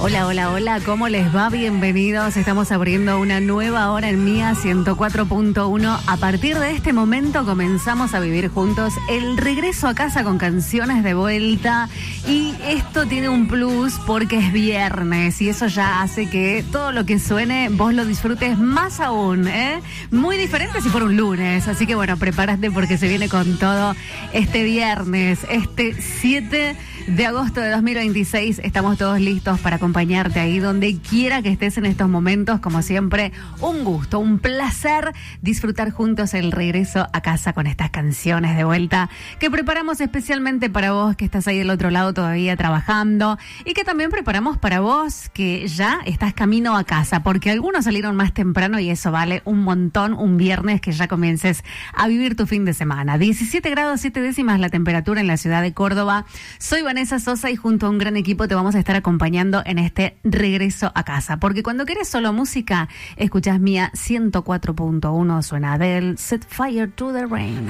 Hola, hola, hola, ¿cómo les va? Bienvenidos. Estamos abriendo una nueva hora en Mía 104.1. A partir de este momento comenzamos a vivir juntos el regreso a casa con canciones de vuelta. Y esto tiene un plus porque es viernes y eso ya hace que todo lo que suene vos lo disfrutes más aún, ¿eh? Muy diferente si fuera un lunes. Así que bueno, prepárate porque se viene con todo este viernes, este 7 de agosto de 2026. Estamos todos listos para acompañarte ahí donde quiera que estés en estos momentos. Como siempre, un gusto, un placer disfrutar juntos el regreso a casa con estas canciones de vuelta que preparamos especialmente para vos que estás ahí del otro lado todavía trabajando y que también preparamos para vos que ya estás camino a casa, porque algunos salieron más temprano y eso vale un montón un viernes que ya comiences a vivir tu fin de semana. 17 grados 7 décimas la temperatura en la ciudad de Córdoba. Soy Vanessa Sosa y junto a un gran equipo te vamos a estar acompañando en este regreso a casa, porque cuando querés solo música, escuchás Mía 104.1, suena Adele, Set Fire to the Rain.